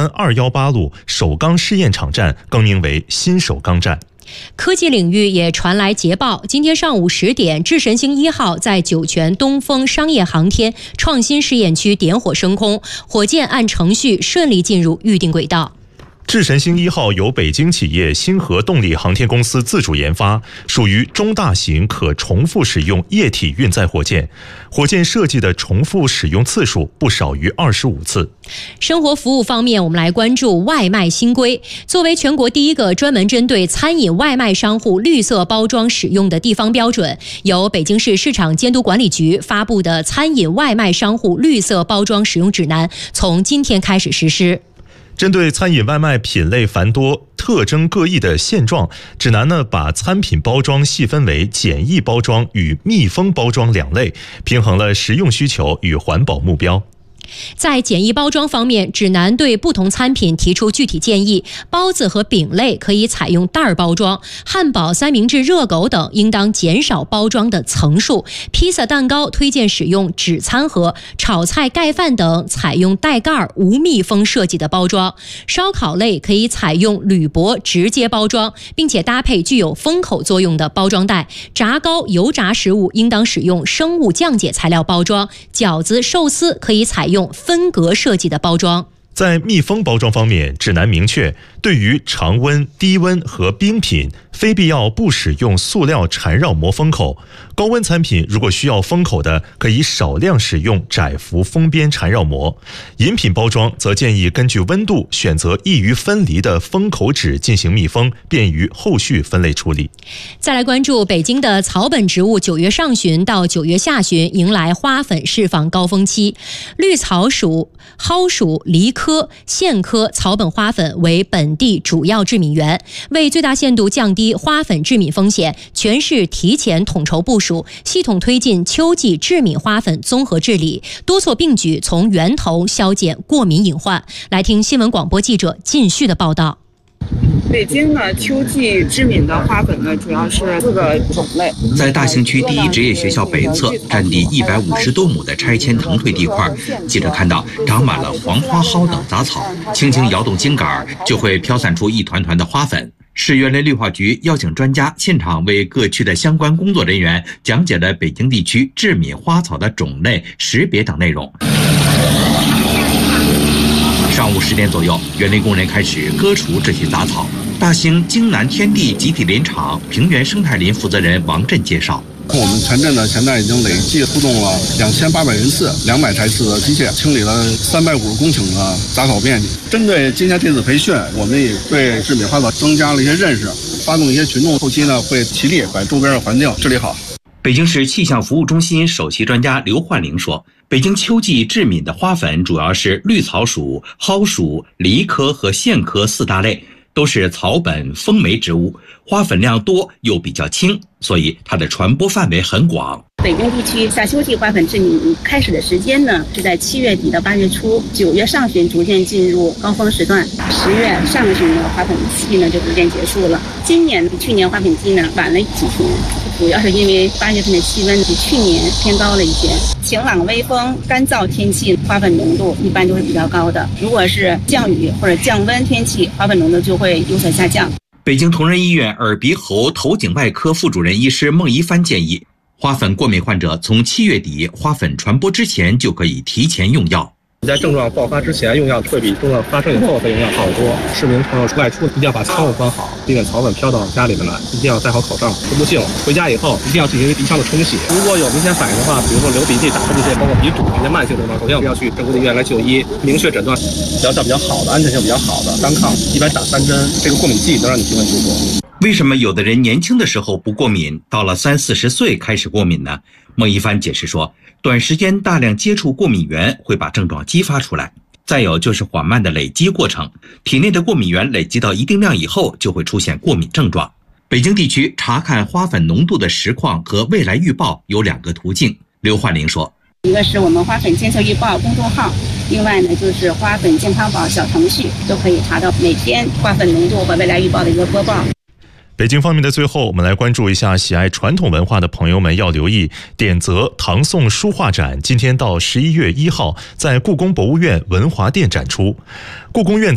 湾218路首钢试验场站更名为新首钢站。 科技领域也传来捷报，今天上午10点，智神星1号在酒泉东风商业航天创新试验区点火升空，火箭按程序顺利进入预定轨道。 智神星1号由北京企业星河动力航天公司自主研发，属于中大型可重复使用液体运载火箭。火箭设计的重复使用次数不少于25次。 生活服务方面，我们来关注外卖新规。作为全国第一个专门针对餐饮外卖商户绿色包装使用的地方标准，由北京市市场监督管理局发布的餐饮外卖商户绿色包装使用指南从今天开始实施。 针对餐饮外卖品类繁多、特征各异的现状，指南把餐品包装细分为简易包装与密封包装2类，平衡了实用需求与环保目标。 在简易包装方面，指南对不同餐品提出具体建议，包子和饼类可以采用袋包装，汉堡、三明治、热狗等应当减少包装的层数，披萨、蛋糕推荐使用纸餐盒，炒菜、盖饭等采用带盖无密封设计的包装，烧烤类可以采用铝箔直接包装，并且搭配具有封口作用的包装袋，炸糕、油炸食物应当使用生物降解材料包装，饺子、寿司可以采用分隔设计的包装。 在密封包装方面，指南明确，对于常温、低温和冰品，非必要不使用塑料缠绕膜封口。高温餐品如果需要封口的，可以少量使用窄幅封边缠绕膜。饮品包装则建议根据温度选择易于分离的封口纸进行密封，便于后续分类处理。 再来关注北京的草本植物，9月上旬到9月下旬迎来花粉释放高峰期。绿草属、蒿属、梨科、苋科草本花粉为本地主要致敏源，为最大限度降低花粉致敏风险，全市提前统筹部署，系统推进秋季致敏花粉综合治理，多措并举，从源头消减过敏隐患。来听新闻广播记者靳旭的报道。 北京呢，秋季致敏的花粉呢，主要是4个种类。 在大兴区第一职业学校北侧，占地150多亩的拆迁腾退地块，记者看到长满了黄花蒿等杂草，轻轻摇动茎杆就会飘散出一团团的花粉。市园林绿化局邀请专家现场为各区的相关工作人员讲解了北京地区致敏花草的种类、识别等内容。上午10点左右，园林工人开始割除这些杂草。大兴京南天地集体林场平原生态林负责人王震介绍， 我们全镇呢，现在已经累计出动了2800人次，200台次的机械，清理了350公顷的杂草面积。针对今天这次培训，我们也对致敏花草增加了一些认识，发动一些群众，后期呢会齐力把周边的环境治理好。 北京市气象服务中心首席专家刘焕玲说，北京秋季致敏的花粉主要是绿草属、蒿属、梨科和苋科4大类，都是草本风媒植物，花粉量多又比较轻，所以它的传播范围很广。 北京地区夏秋季花粉致敏开始的时间呢，是在7月底到8月初，9月上旬逐渐进入高峰时段，10月上旬的花粉季呢就逐渐结束了。今年比去年花粉季呢晚了几天，主要是因为8月份的气温比去年偏高了一些。晴朗微风、干燥天气，花粉浓度一般都是比较高的。如果是降雨或者降温天气，花粉浓度就会有所下降。 北京同仁医院耳鼻喉头颈外科副主任医师孟一帆建议，花粉过敏患者从7月底花粉传播之前就可以提前用药。 在症状爆发之前用药会比症状发生以后再用药好得多。市民朋友外出一定要把窗户关好，避免草粉飘到家里面来，一定要戴好口罩。不幸回家以后一定要进行鼻腔的冲洗。如果有明显反应的话，比如说流鼻涕、打喷嚏，包括鼻堵这些慢性症状，首先我们要去正规的医院来就医，明确诊断，疗效比较好的、安全性比较好的单抗，一般打3针，这个过敏剂能让你平稳度过。 为什么有的人年轻的时候不过敏，到了30-40岁开始过敏呢？孟一帆解释说，短时间大量接触过敏源会把症状激发出来，再有就是缓慢的累积过程，体内的过敏源累积到一定量以后就会出现过敏症状。北京地区查看花粉浓度的实况和未来预报有2个途径。刘焕玲说， 一个是我们花粉监测预报公众号，另外呢就是花粉健康宝小程序，都可以查到每天花粉浓度和未来预报的一个播报。 北京方面的最后，我们来关注一下喜爱传统文化的朋友们要留意，典则唐宋书画展今天到11月1号在故宫博物院文华殿展出。故宫院